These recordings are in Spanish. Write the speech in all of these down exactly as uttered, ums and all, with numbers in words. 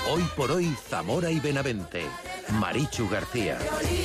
Hoy por hoy, Zamora y Benavente. Marichu García.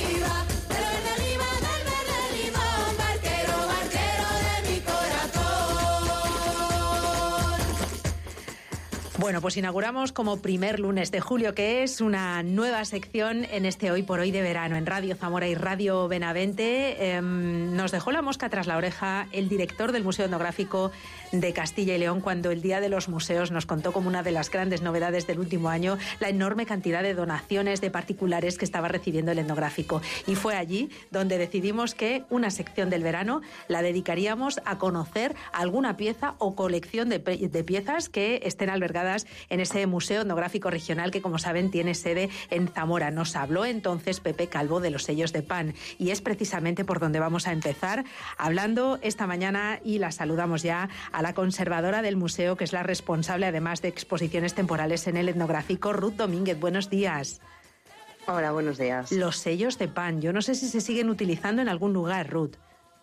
Bueno, pues inauguramos como primer lunes de julio, que es una nueva sección en este Hoy por Hoy de verano en Radio Zamora y Radio Benavente. Eh, nos dejó la mosca tras la oreja el director del Museo Etnográfico de Castilla y León cuando el Día de los Museos nos contó como una de las grandes novedades del último año la enorme cantidad de donaciones de particulares que estaba recibiendo el etnográfico. Y fue allí donde decidimos que una sección del verano la dedicaríamos a conocer alguna pieza o colección de, de piezas que estén albergadas en ese Museo Etnográfico Regional que, como saben, tiene sede en Zamora. Nos habló entonces Pepe Calvo de los sellos de pan y es precisamente por donde vamos a empezar hablando esta mañana, y la saludamos ya a la conservadora del museo, que es la responsable además de exposiciones temporales en el etnográfico, Ruth Domínguez. Buenos días. Hola, buenos días. Los sellos de pan, yo no sé si se siguen utilizando en algún lugar, Ruth.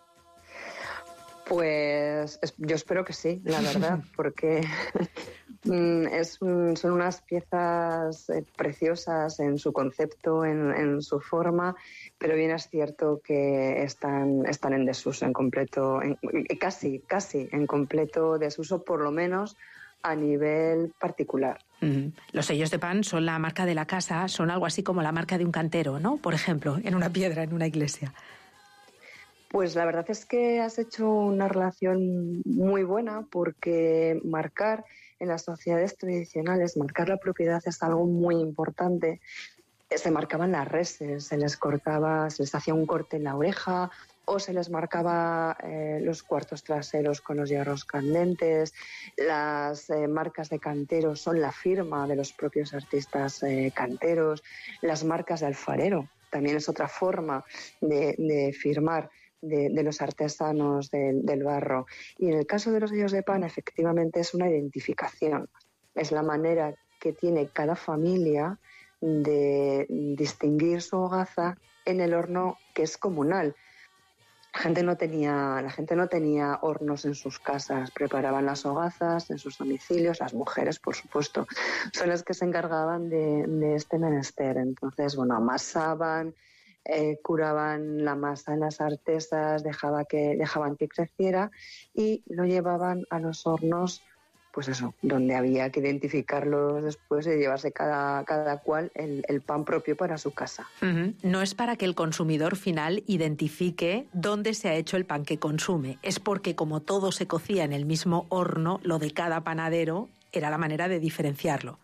Pues yo espero que sí, la verdad, porque es, son unas piezas preciosas en su concepto, en, en su forma, pero bien es cierto que están, están en desuso, en completo, en, casi, casi en completo desuso, por lo menos a nivel particular. Mm. Los sellos de pan son la marca de la casa, son algo así como la marca de un cantero, ¿no? Por ejemplo, en una piedra, en una iglesia. Pues la verdad es que has hecho una relación muy buena, porque marcar en las sociedades tradicionales, marcar la propiedad es algo muy importante. Se marcaban las reses, se les cortaba, se les hacía un corte en la oreja o se les marcaba eh, los cuartos traseros con los hierros candentes. Las eh, marcas de canteros son la firma de los propios artistas eh, canteros. Las marcas de alfarero también es otra forma de, de firmar De, de los artesanos de, del barro. Y en el caso de los sellos de pan, efectivamente es una identificación. Es la manera que tiene cada familia de distinguir su hogaza en el horno, que es comunal. La gente no tenía, la gente no tenía hornos en sus casas, preparaban las hogazas en sus domicilios. Las mujeres, por supuesto, son las que se encargaban de, de este menester. Entonces, bueno, amasaban, Eh, curaban la masa en las artesas, dejaba que, dejaban que creciera y lo llevaban a los hornos, pues eso, donde había que identificarlos después y llevarse cada, cada cual el, el pan propio para su casa. Uh-huh. No es para que el consumidor final identifique dónde se ha hecho el pan que consume, es porque como todo se cocía en el mismo horno, lo de cada panadero era la manera de diferenciarlo.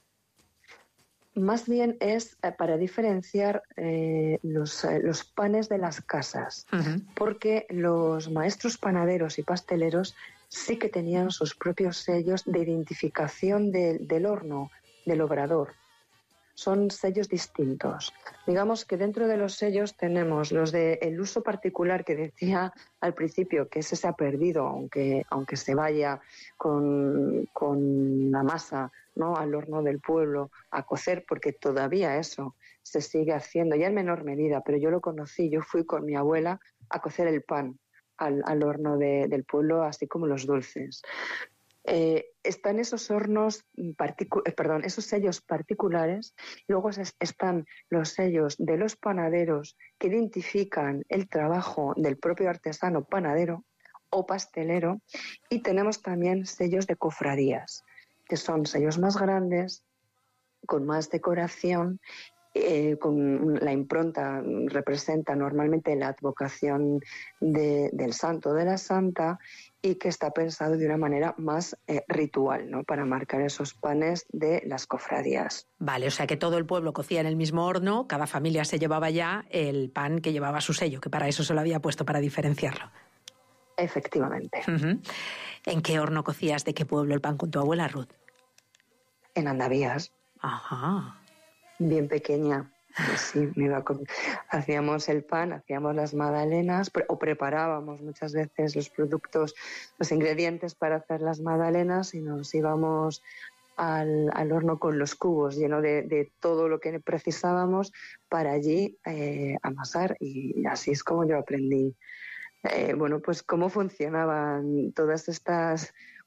Más bien es para diferenciar eh, los, eh, los panes de las casas, uh-huh. porque los maestros panaderos y pasteleros sí que tenían sus propios sellos de identificación de, del horno, del obrador. Son sellos distintos. Digamos que dentro de los sellos tenemos los de el uso particular, que decía al principio que ese se ha perdido, aunque, aunque se vaya con, con la masa, ¿no?, al horno del pueblo a cocer, porque todavía eso se sigue haciendo, ya en menor medida, pero yo lo conocí, yo fui con mi abuela a cocer el pan al, al horno de, del pueblo, así como los dulces. Eh, están esos hornos, particu- eh, perdón, esos sellos particulares, y luego es, están los sellos de los panaderos que identifican el trabajo del propio artesano panadero o pastelero, y tenemos también sellos de cofradías, que son sellos más grandes, con más decoración, eh, con la impronta representa normalmente la advocación de, del santo o de la santa, y que está pensado de una manera más eh, ritual, ¿no?, para marcar esos panes de las cofradías. Vale, o sea que todo el pueblo cocía en el mismo horno, cada familia se llevaba ya el pan que llevaba su sello, que para eso se lo había puesto, para diferenciarlo. Efectivamente. Uh-huh. ¿En qué horno cocías? ¿De qué pueblo el pan con tu abuela, Ruth? En Andavías. Ajá. Bien pequeña. Pues sí, me iba con... hacíamos el pan, hacíamos las magdalenas, pre- o preparábamos muchas veces los productos, los ingredientes para hacer las magdalenas, y nos íbamos al, al horno con los cubos lleno de, de todo lo que precisábamos para allí eh, amasar, y así es como yo aprendí. Eh, bueno, pues cómo funcionaban todas estas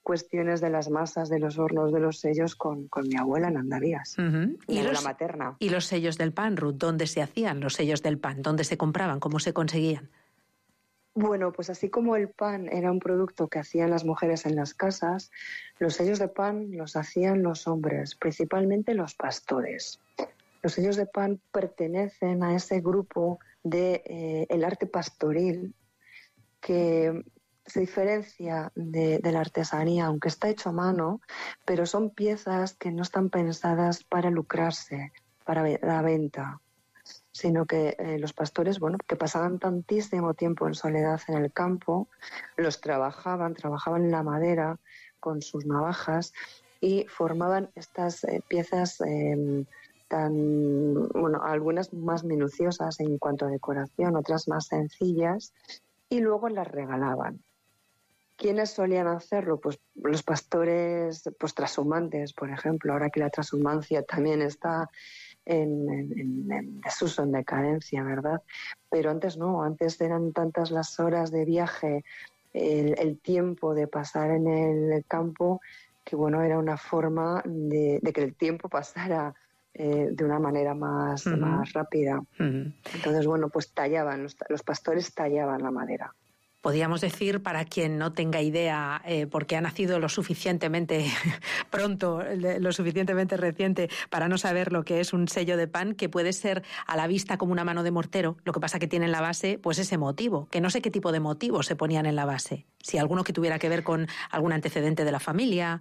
cuestiones de las masas, de los hornos, de los sellos con, con mi abuela en Andavías, uh-huh. mi ¿Y abuela los, materna. ¿Y los sellos del pan, Ruth? ¿Dónde se hacían los sellos del pan? ¿Dónde se compraban? ¿Cómo se conseguían? Bueno, pues así como el pan era un producto que hacían las mujeres en las casas, los sellos de pan los hacían los hombres, principalmente los pastores. Los sellos de pan pertenecen a ese grupo de eh, el arte pastoril que se diferencia de, de la artesanía, aunque está hecho a mano, pero son piezas que no están pensadas para lucrarse, para la venta, sino que eh, los pastores, bueno, que pasaban tantísimo tiempo en soledad en el campo, los trabajaban, trabajaban la madera con sus navajas y formaban estas eh, piezas eh, tan, bueno, algunas más minuciosas en cuanto a decoración, otras más sencillas, y luego las regalaban. ¿Quiénes solían hacerlo? Pues los pastores pues, trashumantes, por ejemplo, ahora que la trashumancia también está en, en, en desuso, en decadencia, ¿verdad? Pero antes no, antes eran tantas las horas de viaje, el, el tiempo de pasar en el campo, que bueno, era una forma de, de que el tiempo pasara eh, de una manera más, uh-huh. más rápida. Uh-huh. Entonces, bueno, pues tallaban, los, los pastores tallaban la madera. Podríamos decir, para quien no tenga idea, eh, porque ha nacido lo suficientemente pronto, lo suficientemente reciente, para no saber lo que es un sello de pan, que puede ser a la vista como una mano de mortero, lo que pasa que tiene en la base pues ese motivo, que no sé qué tipo de motivos se ponían en la base, si alguno que tuviera que ver con algún antecedente de la familia.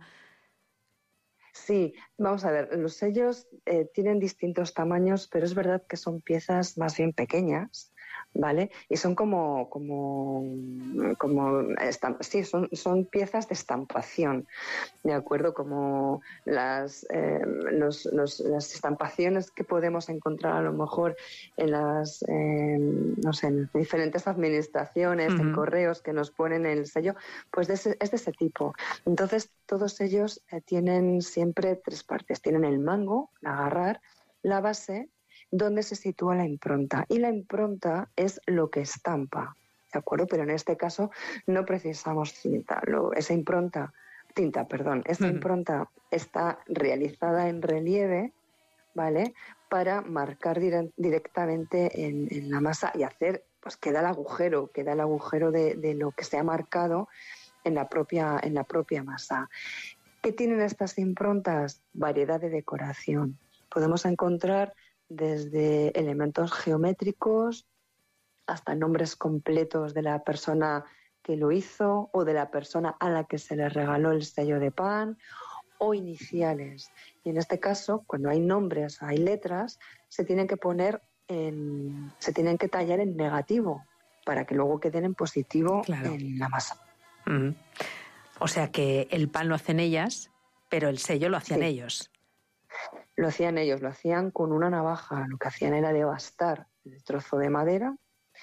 Sí, vamos a ver, los sellos eh, tienen distintos tamaños, pero es verdad que son piezas más bien pequeñas, ¿vale? Y son como, como, como sí, son, son piezas de estampación, ¿de acuerdo? Como las, eh, los, los, las estampaciones que podemos encontrar a lo mejor en las, eh, no sé, en diferentes administraciones, uh-huh. en correos que nos ponen el sello, pues de ese, es de ese tipo. Entonces, todos ellos eh, tienen siempre tres partes. Tienen el mango, el agarrar, la base, donde se sitúa la impronta. Y la impronta es lo que estampa, ¿de acuerdo? Pero en este caso no precisamos cinta. Lo, esa impronta, tinta, perdón, esa uh-huh. impronta está realizada en relieve, ¿vale? Para marcar dire- directamente en, en la masa y hacer, pues queda el agujero, queda el agujero de, de lo que se ha marcado en la propia, en la propia masa. ¿Qué tienen estas improntas? Variedad de decoración. Podemos encontrar desde elementos geométricos hasta nombres completos de la persona que lo hizo o de la persona a la que se le regaló el sello de pan, o iniciales. Y en este caso, cuando hay nombres, hay letras, se tienen que poner en, se tienen que tallar en negativo para que luego queden en positivo, claro, en la masa. Mm. O sea que el pan lo hacen ellas, pero el sello lo hacían sí. ellos. Lo hacían ellos, lo hacían con una navaja. Lo que hacían era devastar el trozo de madera,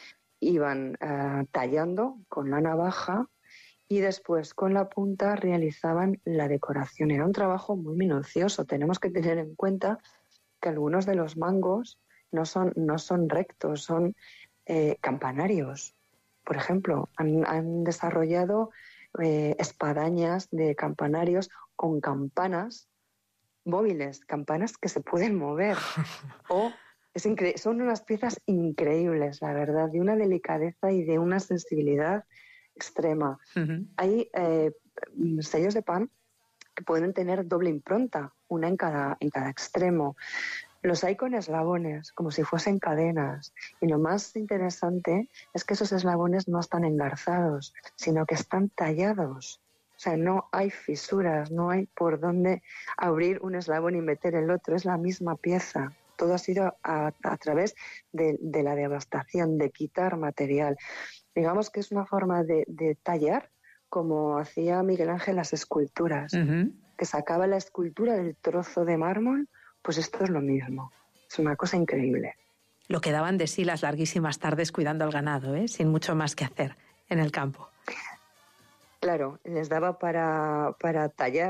iban uh, tallando con la navaja y después con la punta realizaban la decoración. Era un trabajo muy minucioso. Tenemos que tener en cuenta que algunos de los mangos no son, no son rectos, son eh, campanarios. Por ejemplo, han, han desarrollado eh, espadañas de campanarios con campanas móviles, campanas que se pueden mover. O es incre- son unas piezas increíbles, la verdad, de una delicadeza y de una sensibilidad extrema. Uh-huh. Hay eh, sellos de pan que pueden tener doble impronta, una en cada, en cada extremo. Los hay con eslabones, como si fuesen cadenas. Y lo más interesante es que esos eslabones no están engarzados, sino que están tallados. O sea, no hay fisuras, no hay por dónde abrir un eslabón y meter el otro, es la misma pieza. Todo ha sido a, a través de, de la devastación, de quitar material. Digamos que es una forma de, de tallar, como hacía Miguel Ángel las esculturas, uh-huh. que sacaba la escultura del trozo de mármol, pues esto es lo mismo. Es una cosa increíble. Lo que daban de sí las larguísimas tardes cuidando al ganado, ¿eh? Sin mucho más que hacer en el campo. Claro, les daba para, para tallar,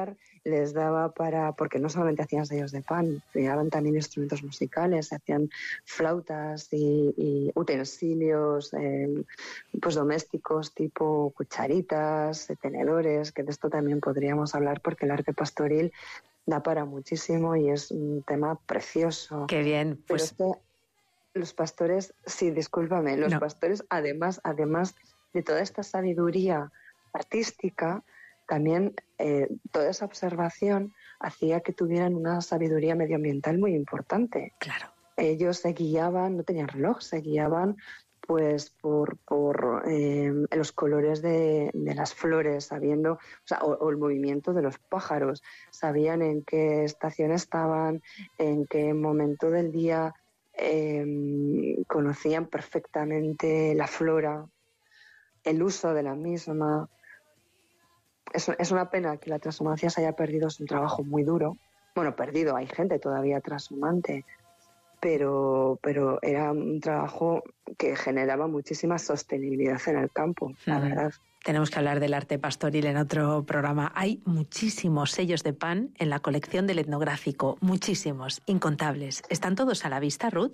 les daba para, porque no solamente hacían sellos de pan, creaban también instrumentos musicales, hacían flautas y, y utensilios eh, pues domésticos tipo cucharitas, tenedores, que de esto también podríamos hablar porque el arte pastoril da para muchísimo y es un tema precioso. Qué bien, pues... Pero es que los pastores, sí, discúlpame, los no. pastores además, además de toda esta sabiduría artística, también eh, toda esa observación hacía que tuvieran una sabiduría medioambiental muy importante. Claro. Ellos se guiaban, no tenían reloj, se guiaban pues por, por eh, los colores de, de las flores, sabiendo, o, sea, o, o el movimiento de los pájaros, sabían en qué estación estaban, en qué momento del día, eh, conocían perfectamente la flora, el uso de la misma. Es, es una pena que la transhumancia se haya perdido, es un trabajo muy duro. Bueno, perdido, hay gente todavía transhumante, pero, pero era un trabajo que generaba muchísima sostenibilidad en el campo, la verdad. Tenemos que hablar del arte pastoril en otro programa. Hay muchísimos sellos de pan en la colección del etnográfico, muchísimos, incontables. ¿Están todos a la vista, Ruth?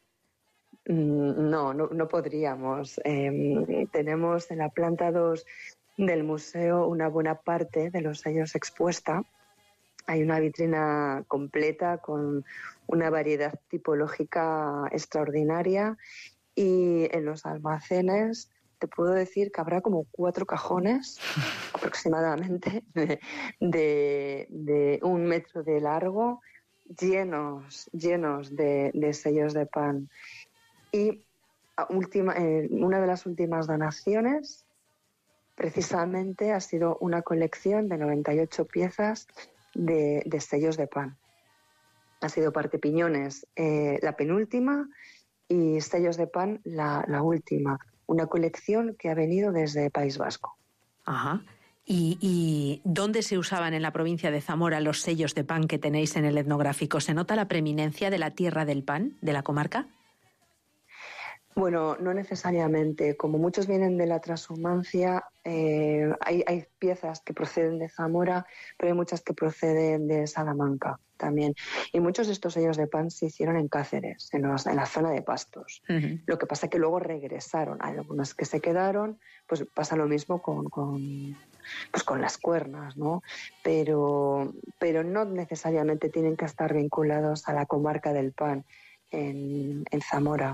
No, no, no podríamos. Eh, tenemos en la planta dos del museo una buena parte de los sellos expuesta. Hay una vitrina completa con una variedad tipológica extraordinaria y en los almacenes te puedo decir que habrá como cuatro cajones aproximadamente de, de, de un metro de largo llenos, llenos de, de sellos de pan. Y última, eh, una de las últimas donaciones precisamente ha sido una colección de noventa y ocho piezas de, de sellos de pan. Ha sido Parte Piñones eh, la penúltima y sellos de pan la, la última. Una colección que ha venido desde País Vasco. Ajá. ¿Y, ¿Y dónde se usaban en la provincia de Zamora los sellos de pan que tenéis en el etnográfico? ¿Se nota la preeminencia de la tierra del pan, de la comarca? Bueno, no necesariamente. Como muchos vienen de la transhumancia, eh, hay, hay piezas que proceden de Zamora, pero hay muchas que proceden de Salamanca también. Y muchos de estos sellos de pan se hicieron en Cáceres, en, los, en la zona de Pastos. Uh-huh. Lo que pasa es que luego regresaron. Hay algunas que se quedaron, pues pasa lo mismo con, con, pues con las cuernas, ¿no? Pero, pero no necesariamente tienen que estar vinculados a la comarca del pan en, en Zamora.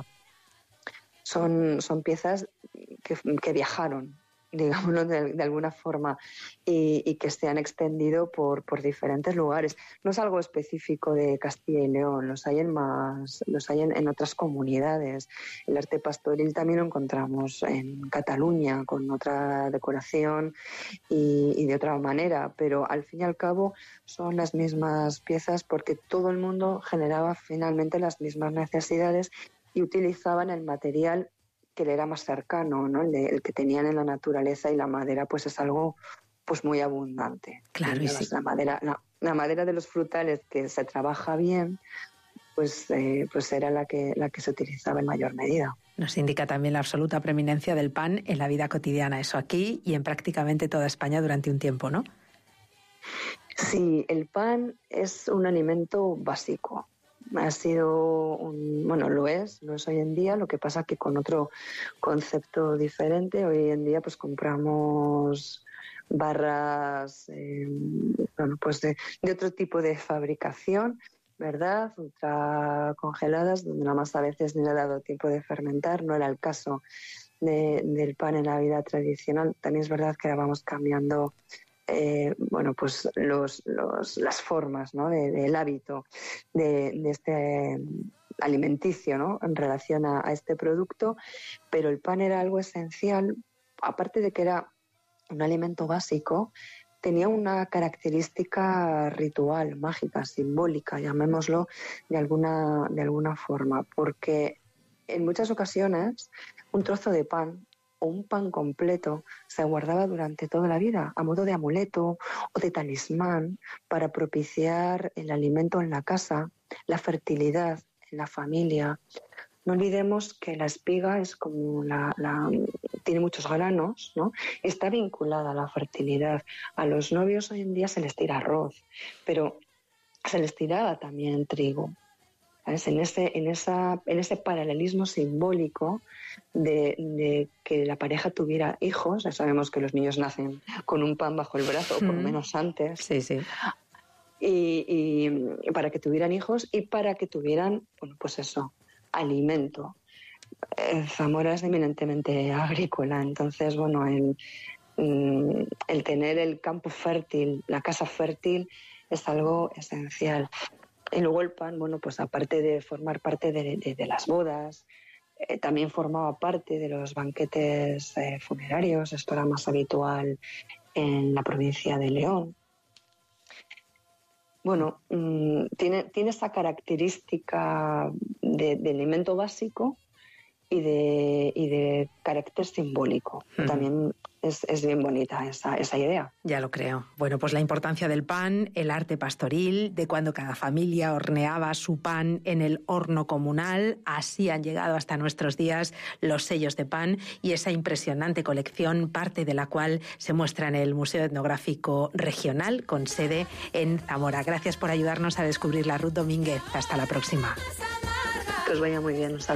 Son, son piezas que, que viajaron, digámoslo de, de alguna forma, y, y que se han extendido por, por diferentes lugares. No es algo específico de Castilla y León, los hay en más, los hay en, en otras comunidades. El arte pastoril también lo encontramos en Cataluña, con otra decoración y, y de otra manera, pero al fin y al cabo son las mismas piezas porque todo el mundo generaba finalmente las mismas necesidades y utilizaban el material que le era más cercano, ¿no? El, de, el que tenían en la naturaleza, y la madera pues es algo pues muy abundante. Claro, y sí. la madera, la, la madera de los frutales que se trabaja bien, pues, eh, pues era la que, la que se utilizaba en mayor medida. Nos indica también la absoluta preeminencia del pan en la vida cotidiana, eso aquí y en prácticamente toda España durante un tiempo, ¿no? Sí, el pan es un alimento básico. Ha sido, un, bueno, lo es, lo es hoy en día, lo que pasa que con otro concepto diferente. Hoy en día pues compramos barras eh, bueno, pues de, de otro tipo de fabricación, ¿verdad? Ultra congeladas, donde la masa a veces ni le ha dado tiempo de fermentar. No era el caso de, del pan en la vida tradicional. También es verdad que ahora vamos cambiando Eh, bueno, pues los, los, las formas, ¿no? de, del hábito de, de este alimenticio, ¿no? En relación a, a este producto, pero el pan era algo esencial, aparte de que era un alimento básico, tenía una característica ritual, mágica, simbólica, llamémoslo de alguna, de alguna forma, porque en muchas ocasiones un trozo de pan o un pan completo se guardaba durante toda la vida a modo de amuleto o de talismán para propiciar el alimento en la casa, la fertilidad en la familia. No olvidemos que la espiga es como la, la tiene muchos granos, ¿no? Está vinculada a la fertilidad. A los novios hoy en día se les tira arroz, pero se les tiraba también trigo. ¿Sabes? En ese, en esa, en ese paralelismo simbólico de, de que la pareja tuviera hijos, ya sabemos que los niños nacen con un pan bajo el brazo, o por lo menos antes. Sí, sí. Y, y para que tuvieran hijos y para que tuvieran, bueno, pues eso, alimento. Eh, Zamora es eminentemente agrícola, entonces, bueno, el, el tener el campo fértil, la casa fértil, es algo esencial. Y luego el pan, bueno, pues aparte de formar parte de, de, de las bodas, eh, también formaba parte de los banquetes eh, funerarios. Esto era más habitual en la provincia de León. Bueno, mmm, tiene, tiene esa característica de, de elemento básico y de, y de carácter simbólico. Uh-huh. También es, es bien bonita esa, esa idea. Ya lo creo. Bueno, pues la importancia del pan, el arte pastoril, de cuando cada familia horneaba su pan en el horno comunal, así han llegado hasta nuestros días los sellos de pan y esa impresionante colección, parte de la cual se muestra en el Museo Etnográfico Regional, con sede en Zamora. Gracias por ayudarnos a descubrir la Ruth Domínguez. Hasta la próxima. Que os vaya muy bien.